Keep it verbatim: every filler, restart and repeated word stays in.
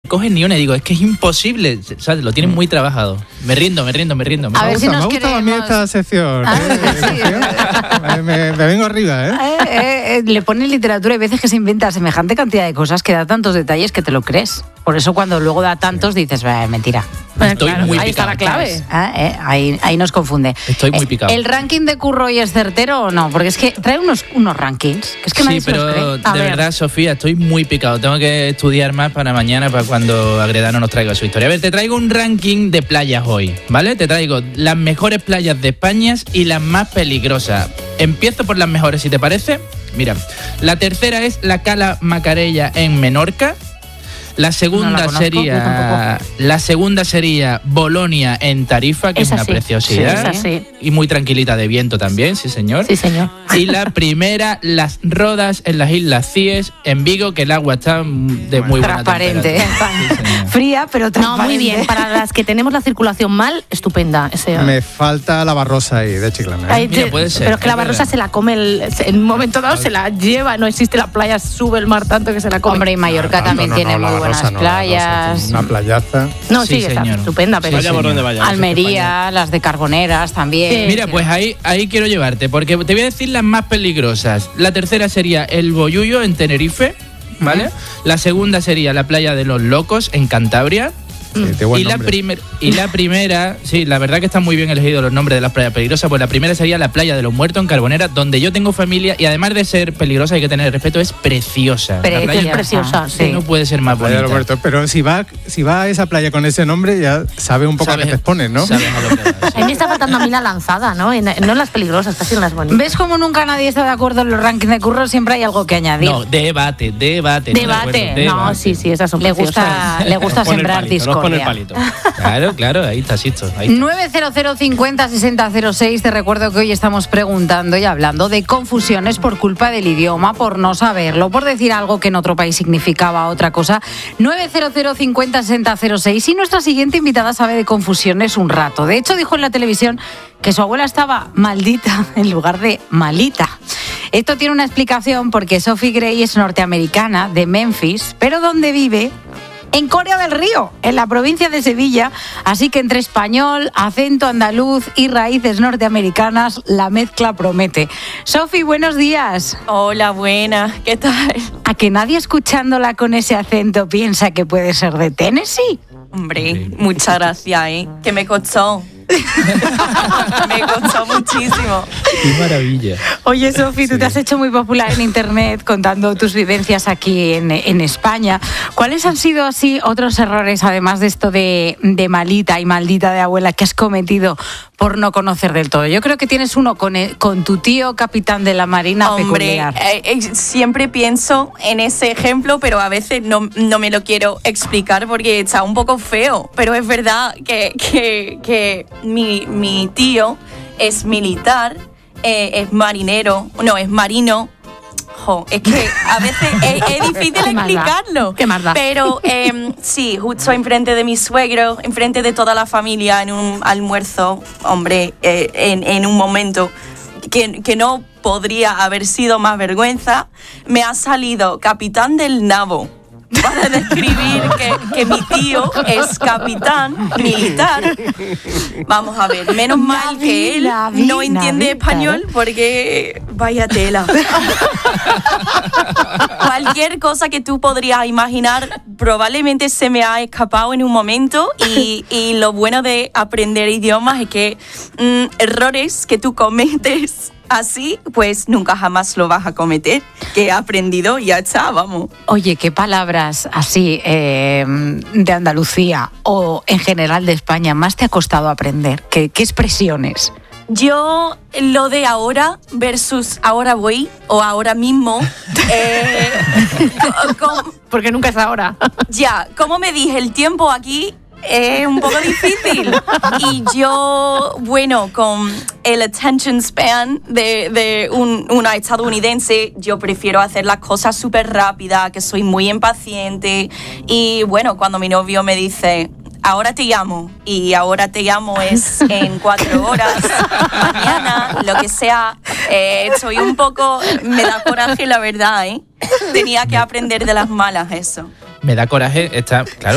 cogen ni una. Y digo, es que es imposible. ¿Sabes? Lo tienen muy trabajado. Me rindo, me rindo, me rindo. Me, a ver gusta, si nos me gusta a mí esta sección. Ah, ¿eh? sí, me, me, me vengo arriba, ¿eh? Eh, eh, eh, le ponen literatura y veces que se inventa semejante cantidad de cosas que da tantos detalles que te lo crees. Por eso cuando luego da tantos dices, eh, mentira. Estoy claro, muy ahí picado. está la clave. Ah, eh, ahí, ahí nos confunde. Estoy muy picado. ¿El ranking de Curro hoy es certero o no? Porque es que trae unos, unos rankings. Que es que nadie Sí, se los pero cree. A de ver. verdad, Sofía, estoy muy picado. Tengo que estudiar más para mañana, para cuando Agredano nos traiga su historia. A ver, te traigo un ranking de playas hoy, ¿vale? Te traigo las mejores playas de España y las más peligrosas. Empiezo por las mejores, si te parece. Mira, la tercera es la Cala Macarella en Menorca. La segunda No la conozco, yo sería la segunda sería Bolonia en Tarifa, que es Esa una sí, preciosidad. sí, esa sí. Y muy tranquilita de viento también, sí señor. Sí, señor. Y la primera, Las Rodas en las Islas Cíes, en Vigo, que el agua está de muy buena Transparente. temperatura. Sí, señor. Fría, pero No, transparente. muy bien. Para las que tenemos la circulación mal, estupenda. Ese, Me falta la Barrosa ahí, de Chiclana. ¿eh? Ahí Mira, te- puede ser, pero es que la es Barrosa verdad. se la come el, en un momento dado, se la lleva, no existe la playa, sube el mar tanto que se la come. Hombre, y Mallorca No, también no, tiene no, la muy Barrosa buenas no, la Barrosa playas. tiene una playaza. no, Sí, sí, está señor. estupenda, pero Vaya por donde vaya. Almería, las de Carboneras también. Sí. Mira, pues ahí, ahí quiero llevarte, porque te voy a decir las más peligrosas. La tercera sería el Boyullo en Tenerife, ¿vale? La segunda sería la playa de los Locos en Cantabria. Sí, de buen Y la, nombre. primer, y la primera, sí, la verdad que están muy bien elegidos los nombres de las playas peligrosas, pues la primera sería la playa de los Muertos en Carbonera, donde yo tengo familia y además de ser peligrosa hay que tener respeto, es preciosa. La Preciosa, playa es preciosa, sí. no puede ser más Playa de los bonita. Muertos. Pero si va, si va a esa playa con ese nombre, ya sabe un poco a qué te expones, ¿no? Sabes a lo que vas, sí. a mí me está faltando a mí la lanzada, ¿no? En, no en las peligrosas, casi en las bonitas. ¿Ves cómo nunca nadie está de acuerdo en los rankings de Curro? Siempre hay algo que añadir. No, debate, debate. no de Debate. acuerdo, No, debate. sí, sí, esas son le preciosas. gusta, le gusta Nos pone el sembrar palito, nos pone el discordia. palito. Claro, claro, ahí está, Sisto. Ahí está. nueve cero cero cincuenta sesenta cero seis. Te recuerdo que hoy estamos preguntando y hablando de confusiones por culpa del idioma, por no saberlo, por decir algo que en otro país significaba otra cosa. nueve cero cero cincuenta sesenta cero seis. Y nuestra siguiente invitada sabe de confusiones un rato. De hecho, dijo en la televisión que su abuela estaba maldita en lugar de malita. Esto tiene una explicación porque Sophie Gray es norteamericana de Memphis, pero donde vive en Coria del Río, en la provincia de Sevilla. Así que entre español, acento andaluz y raíces norteamericanas, la mezcla promete. Sophie, buenos días. Hola, buenas, ¿qué tal? ¿A que nadie escuchándola con ese acento piensa que puede ser de Tennessee? Hombre, muchas gracias, ¿eh? Que me costó. Me costó muchísimo. Qué maravilla. Oye, Sophie, tú te has hecho muy popular en internet contando tus vivencias aquí en, en España. ¿Cuáles han sido así otros errores, además de esto de, de malita y maldita de abuela, que has cometido por no conocer del todo? Yo creo que tienes uno con, el- con tu tío capitán de la Marina Hombre, peculiar. eh, eh, siempre pienso en ese ejemplo, pero a veces no, no me lo quiero explicar porque está un poco feo. Pero es verdad que, que, que mi, mi tío es militar, eh, es marinero, no, es marino. Jo, es que a veces es, es difícil ¿Qué más da? explicarlo. ¿Qué más da? Pero eh, sí, justo enfrente de mi suegro, enfrente de toda la familia, en un almuerzo, hombre, eh, en, en un momento que, que no podría haber sido más vergüenza, me ha salido capitán del nabo para describir que, que mi tío es capitán militar. Vamos a ver, menos mal que él Navi, no entiende Navi, español porque vaya tela. Cualquier cosa que tú podrías imaginar probablemente se me ha escapado en un momento y, y lo bueno de aprender idiomas es que mm, errores que tú cometes así, pues nunca jamás lo vas a cometer. Que he aprendido y ya está, vamos. Oye, ¿qué palabras así eh, de Andalucía o en general de España más te ha costado aprender? ¿Qué, qué expresiones? Yo lo de ahora versus ahora voy o ahora mismo, eh, co- com- Porque nunca es ahora. ya, como me dije, el tiempo aquí es un poco difícil. Y yo, bueno, con el attention span de, de un, una estadounidense, yo prefiero hacer las cosas súper rápidas, que soy muy impaciente. Y bueno, cuando mi novio me dice, ahora te llamo, y ahora te llamo es en cuatro horas, mañana, lo que sea, eh, soy un poco, me da coraje la verdad, ¿eh? Tenía que aprender de las malas eso. Me da coraje, está, claro,